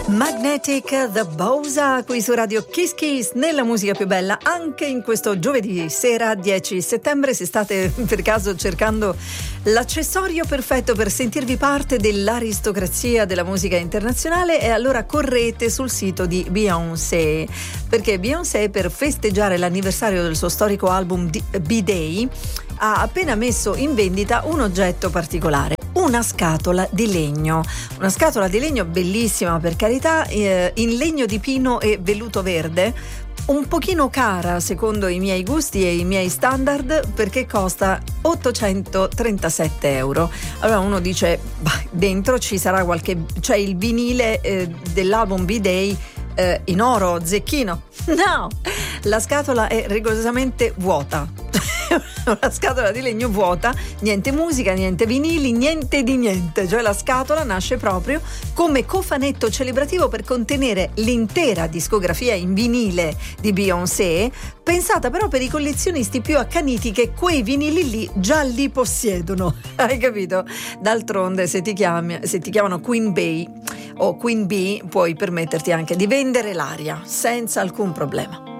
Magnetic, The Bosa, qui su Radio Kiss Kiss, nella musica più bella, anche in questo giovedì sera 10 settembre. Se state per caso cercando l'accessorio perfetto per sentirvi parte dell'aristocrazia della musica internazionale, e allora correte sul sito di Beyoncé, perché Beyoncé, per festeggiare l'anniversario del suo storico album B-Day, ha appena messo in vendita un oggetto particolare. Una scatola di legno bellissima, per carità, in legno di pino e velluto verde, un pochino cara secondo i miei gusti e i miei standard, perché costa 837 euro. Allora uno dice, dentro ci sarà c'è il vinile dell'album B-Day in oro zecchino. No, la scatola è rigorosamente vuota. Una scatola di legno vuota, niente musica, niente vinili, niente di niente. Cioè la scatola nasce proprio come cofanetto celebrativo per contenere l'intera discografia in vinile di Beyoncé, pensata però per i collezionisti più accaniti, che quei vinili lì già li possiedono. Hai capito? D'altronde se ti chiamano Queen Bey o Queen Bee, puoi permetterti anche di vendere l'aria senza alcun problema.